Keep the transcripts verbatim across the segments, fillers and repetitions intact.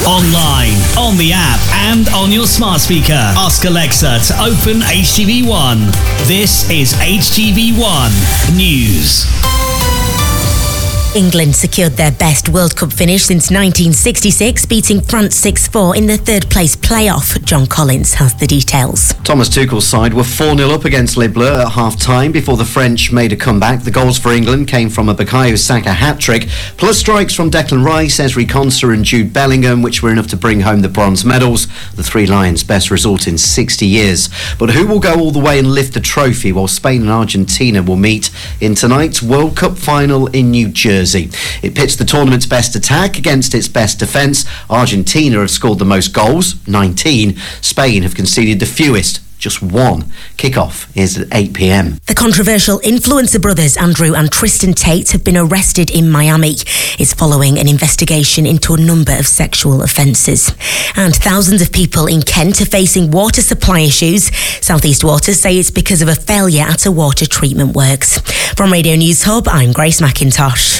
Online, on the app, and on your smart speaker. Ask Alexa to open H T V one. This is H T V one News. England secured their best World Cup finish since nineteen sixty-six, beating France six four in the third-place playoff. John Collins has the details. Thomas Tuchel's side were four nil up against Les Bleus at half-time before the French made a comeback. The goals for England came from a Bukayo Saka hat-trick, plus strikes from Declan Rice, Ezri Konsa and Jude Bellingham, which were enough to bring home the bronze medals. The Three Lions' best result in sixty years. But who will go all the way and lift the trophy? While Spain and Argentina will meet in tonight's World Cup final in New Jersey. It pits the tournament's best attack against its best defence. Argentina have scored the most goals, nineteen. Spain have conceded the fewest, just one. Kick-off is at eight p m. The controversial influencer brothers Andrew and Tristan Tate have been arrested in Miami. It's following an investigation into a number of sexual offences. And thousands of people in Kent are facing water supply issues. South East Water say it's because of a failure at a water treatment works. From Radio News Hub, I'm Grace McIntosh.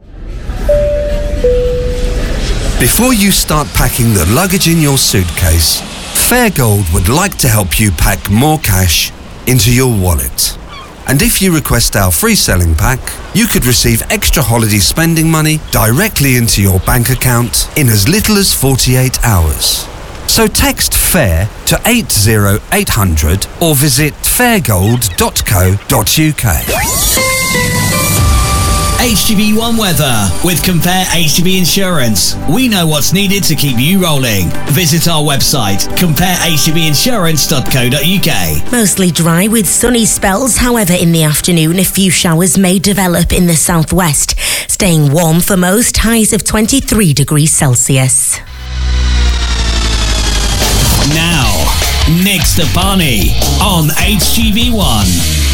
Before you start packing the luggage in your suitcase, Fairgold would like to help you pack more cash into your wallet. And if you request our free selling pack, you could receive extra holiday spending money directly into your bank account in as little as forty-eight hours. So text FAIR to eight zero eight hundred or visit fairgold dot co dot u k. H T V one weather with Compare H T V Insurance. We know what's needed to keep you rolling. Visit our website, compare h t v insurance dot co dot u k. Mostly dry with sunny spells. However, in the afternoon, a few showers may develop in the southwest. Staying warm for most, highs of twenty-three degrees Celsius. Now, Nick Stepani on H T V one.